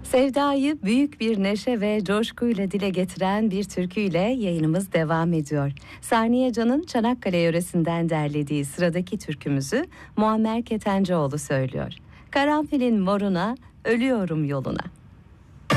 Sevdayı büyük bir neşe ve coşkuyla dile getiren bir türküyle yayınımız devam ediyor. Saniye Can'ın Çanakkale yöresinden derlediği sıradaki türkümüzü Muammer Ketencoğlu söylüyor. Karanfilin moruna, ölüyorum yoluna.